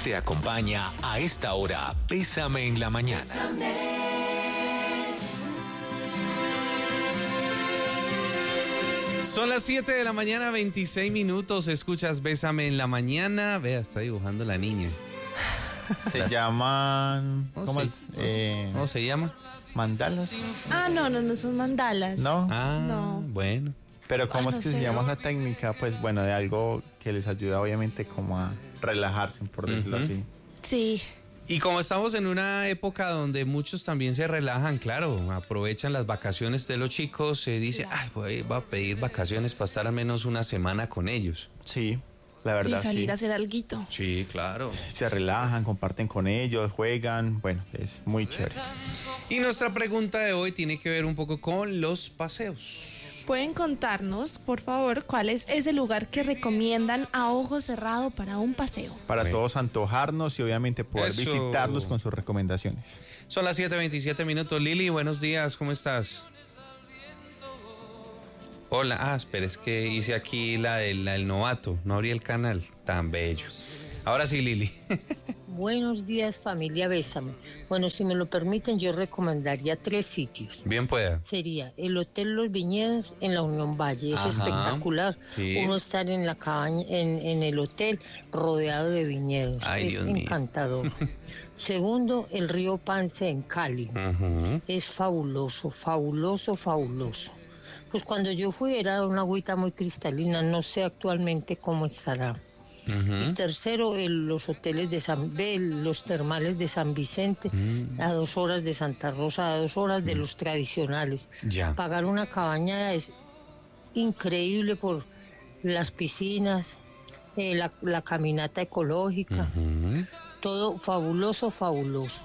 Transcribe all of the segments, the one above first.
te acompaña a esta hora. Bésame en la mañana. Son las 7 de la mañana, 26 minutos. Escuchas Bésame en la mañana. Vea, está dibujando la niña. Se llaman... ¿Cómo se llama? ¿Mandalas? No son mandalas. ¿No? No. Bueno. Pero ¿cómo es que se sé. llama esa técnica? Pues bueno, de algo que les ayuda obviamente como a relajarse, por decirlo así. Sí. Y como estamos en una época donde muchos también se relajan, claro, aprovechan las vacaciones de los chicos, se dice, ay, voy a pedir vacaciones para estar al menos una semana con ellos. Sí, la verdad Y salir sí. a hacer alguito. Sí, claro. Se relajan, comparten con ellos, juegan, bueno, es muy chévere. Y nuestra pregunta de hoy tiene que ver un poco con los paseos. ¿Pueden contarnos, por favor, cuál es ese lugar que recomiendan a ojo cerrado para un paseo? Para Bueno. todos antojarnos y obviamente poder Eso. visitarlos con sus recomendaciones. Son las 7:27 minutos. Lili, buenos días, ¿cómo estás? Hola, espera, es que hice aquí la del novato, no abrí el canal, tan bello. Ahora sí, Lili. Buenos días, familia Bésame. Bueno, si me lo permiten, yo recomendaría 3 sitios. Bien pueda. Sería el Hotel Los Viñedos en la Unión Valle, es Ajá, espectacular. sí. Uno estar en la cabaña, en el hotel rodeado de viñedos, Ay, es Dios mío. encantador. Segundo, el río Pance en Cali, Ujú. es fabuloso, fabuloso, fabuloso. Pues cuando yo fui era una agüita muy cristalina, no sé actualmente cómo estará. Y tercero, los hoteles los termales de San Vicente, a 2 horas de Santa Rosa, a 2 horas de los tradicionales. Ya. Pagar una cabaña es increíble por las piscinas, la caminata ecológica, todo fabuloso, fabuloso.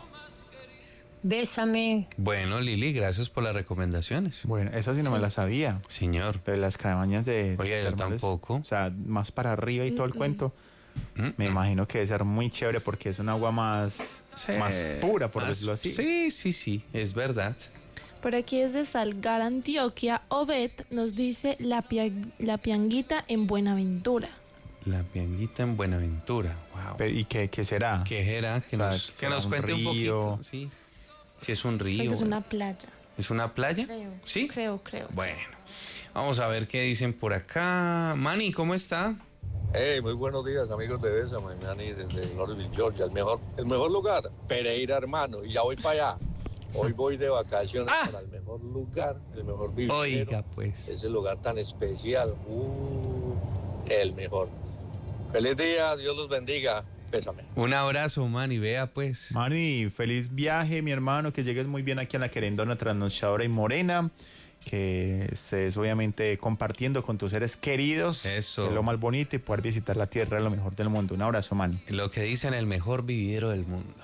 Bésame. Bueno, Lili, gracias por las recomendaciones. Bueno, eso sí no me la sabía. Señor. Pero las cabañas de Oiga, yo termales, tampoco. O sea, más para arriba y todo el cuento. Me imagino que debe ser muy chévere porque es un agua más pura, por decirlo así. Sí, es verdad. Por aquí desde Salgar, Antioquia, Obed nos dice la Pianguita en Buenaventura. La Pianguita en Buenaventura. Wow. Pero, ¿y qué será? ¿Qué era? Que O sea, nos ¿será un cuente un río? poquito. Sí. Si es un río. Creo que es bueno. una playa. ¿Es una playa? Creo. ¿Sí? Creo. Bueno, vamos a ver qué dicen por acá. Manny, ¿cómo está? Hey, muy buenos días, amigos de Bésame, Manny, desde Northville, Georgia. El mejor lugar, Pereira, hermano, y ya voy para allá. Hoy voy de vacaciones para el mejor lugar, el mejor vivero. Oiga, pues. Ese lugar tan especial. El mejor. Feliz día, Dios los bendiga. Bésame. Un abrazo, Manny, vea pues. Manny, feliz viaje, mi hermano, que llegues muy bien aquí a la querendona trasnochadora y morena, que estés obviamente compartiendo con tus seres queridos. Eso. Que es lo más bonito y poder visitar la tierra es lo mejor del mundo. Un abrazo, Manny. Lo que dicen, el mejor vividero del mundo.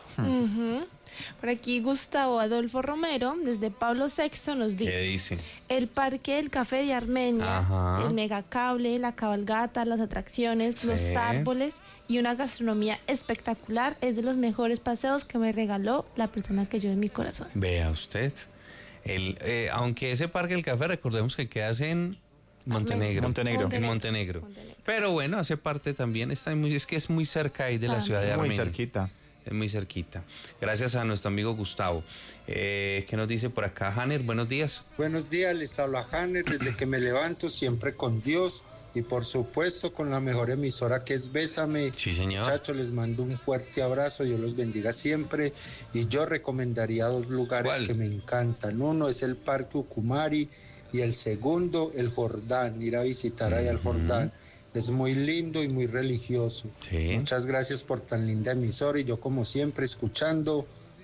Por aquí Gustavo Adolfo Romero, desde Pablo VI, nos dice: ¿Qué dicen? el Parque del Café de Armenia, Ajá. el megacable, la cabalgata, las atracciones, los árboles y una gastronomía espectacular. Es de los mejores paseos que me regaló la persona que llevo en mi corazón. Vea usted. Aunque ese Parque del Café, recordemos que queda en Montenegro. En Montenegro. Pero bueno, hace parte también, es que es muy cerca ahí de la ciudad de Armenia. Muy cerquita. Es muy cerquita. Gracias a nuestro amigo Gustavo. ¿Qué nos dice por acá, Hanner? Buenos días. Buenos días, les habla Hanner. Desde que me levanto siempre con Dios y por supuesto con la mejor emisora que es Bésame. Sí, señor. Muchachos, les mando un fuerte abrazo, Dios los bendiga siempre. Y yo recomendaría 2 lugares ¿Cuál? que me encantan. Uno es el Parque Ucumari y el segundo el Jordán, ir a visitar allá el Jordán. Es muy lindo y muy religioso. Sí. Muchas gracias por tan linda emisora y yo como siempre escuchando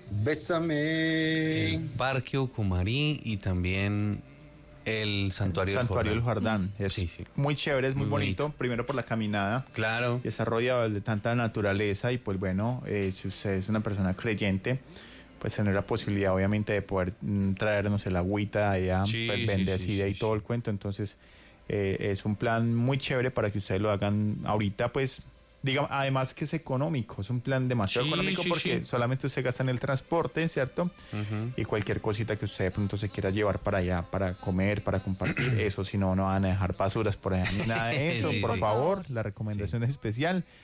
Bésame. El Parque Ucumarí y también el Santuario del Jordán. Es sí. muy chévere, es muy bonito. bonito. Primero por la caminada. Claro. Y está rodeado de tanta naturaleza y pues bueno, si usted es una persona creyente, pues tener la posibilidad obviamente de poder traernos el agüita de allá, pues, bendecida y todo el cuento. Entonces es un plan muy chévere para que ustedes lo hagan ahorita, pues digamos, además que es económico, es un plan demasiado económico porque solamente usted gasta en el transporte, ¿cierto? Y cualquier cosita que usted de pronto se quiera llevar para allá, para comer, para compartir, eso, si no, no van a dejar basuras por allá ni nada de eso, por favor, la recomendación es especial.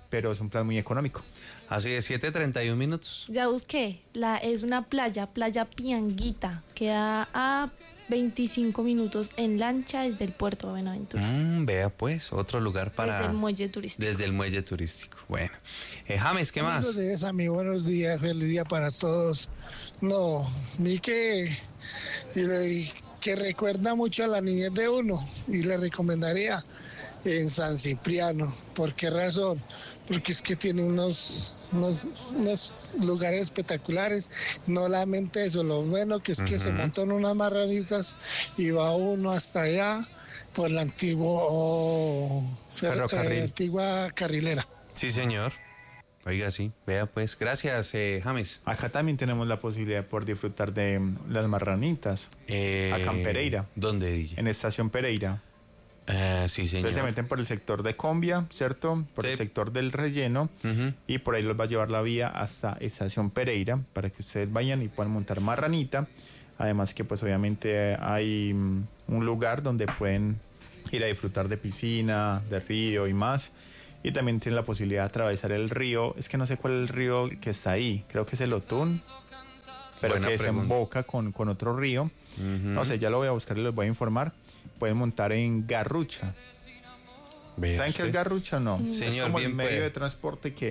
pero es un plan muy económico. Así de 7:31 minutos. Ya busqué, es una playa Pianguita, queda a 25 minutos en lancha desde el puerto de Buenaventura. Vea pues, otro lugar para... Desde el muelle turístico. Desde el muelle turístico. Bueno. James, ¿qué más? Buenos días, amigo. Buenos días. Feliz día para todos. No, ni que recuerda mucho a la niñez de uno y le recomendaría en San Cipriano. ¿Por qué razón? Porque es que tiene unos lugares espectaculares, no solamente eso, lo bueno que es que se montan unas marranitas y va uno hasta allá por la antigua carrilera. Sí, señor. Oiga, sí, vea pues, gracias, James. Acá también tenemos la posibilidad de poder disfrutar de las marranitas, acá en Pereira. ¿Dónde, DJ? En Estación Pereira. Sí, señor. Entonces se meten por el sector de Combia, ¿cierto? Por el sector del relleno, y por ahí los va a llevar la vía hasta Estación Pereira para que ustedes vayan y puedan montar marranita. Además que pues obviamente hay un lugar donde pueden ir a disfrutar de piscina, de río y más. Y también tienen la posibilidad de atravesar el río. Es que no sé cuál es el río que está ahí. Creo que es el Otún, pero buena que pregunta. Desemboca con otro río. No sé, ya lo voy a buscar y les voy a informar. Pueden montar en Garrucha. ¿Saben qué es Garrucha o no? Señor, es como el medio de transporte que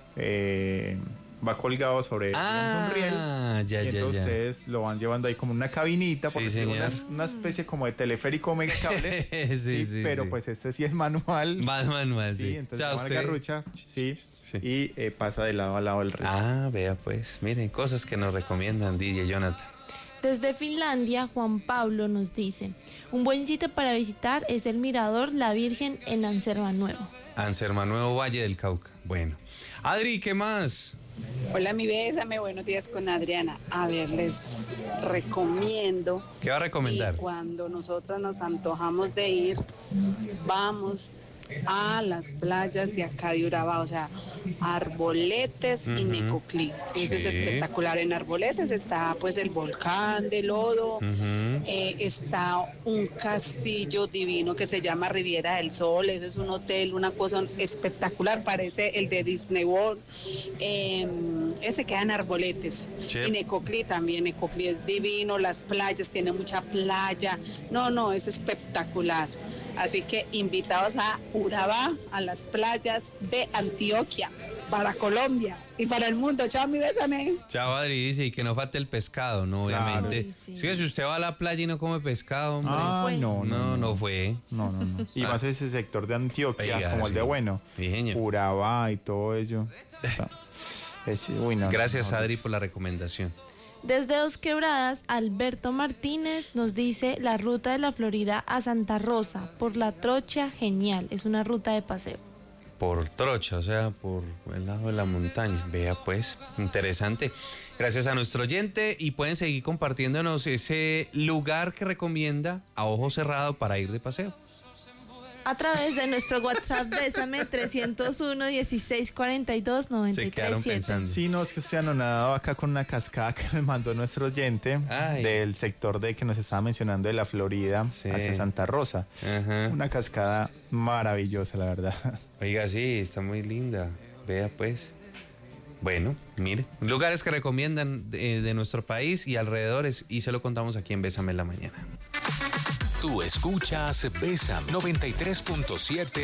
va colgado sobre un riel. Y entonces lo van llevando ahí como una cabinita, porque es una especie como de teleférico mega cable. Pero pues este sí es manual. Más manual, sí. Entonces va a Garrucha, y pasa de lado a lado del río. Vea pues, miren, cosas que nos recomiendan DJ Jonathan. Desde Finlandia, Juan Pablo nos dice, un buen sitio para visitar es el Mirador La Virgen en Ansermanuevo. Ansermanuevo, Valle del Cauca. Bueno. Adri, ¿qué más? Hola, mi bésame, buenos días con Adriana. A ver, les recomiendo... ¿Qué va a recomendar? Que cuando nosotros nos antojamos de ir, vamos a las playas de acá de Urabá, o sea, Arboletes y Necoclí. Eso es espectacular. En Arboletes está pues el volcán de lodo, está un castillo divino que se llama Riviera del Sol. Eso es un hotel, una cosa espectacular, parece el de Disney World. Ese queda en Arboletes. Y Necoclí también, Necoclí es divino, las playas, tiene mucha playa. No, es espectacular. Así que invitados a Urabá, a las playas de Antioquia, para Colombia y para el mundo. Chao, mi bésame. Chao, Adri, dice, y que no falte el pescado, ¿no? Obviamente. Claro. Sí. Si usted va a la playa y no come pescado, hombre. No fue. No. Y más ese sector de Antioquia, oiga, como el de Bueno. Urabá y todo ello. Gracias, Adri, por la recomendación. Desde Dos Quebradas, Alberto Martínez nos dice la ruta de la Florida a Santa Rosa, por la Trocha, genial, es una ruta de paseo. Por Trocha, o sea, por el lado de la montaña. Vea pues, interesante. Gracias a nuestro oyente y pueden seguir compartiéndonos ese lugar que recomienda a ojo cerrado para ir de paseo. A través de nuestro WhatsApp, bésame 301-1642-937. Se quedaron pensando. Sí, no, es que estoy anonadado acá con una cascada que me mandó nuestro oyente del sector de que nos estaba mencionando de la Florida hacia Santa Rosa. Una cascada maravillosa, la verdad. Oiga, sí, está muy linda. Vea pues. Bueno, mire, lugares que recomiendan de nuestro país y alrededores, y se lo contamos aquí en Bésame en la Mañana. Tú escuchas Bésame 93.7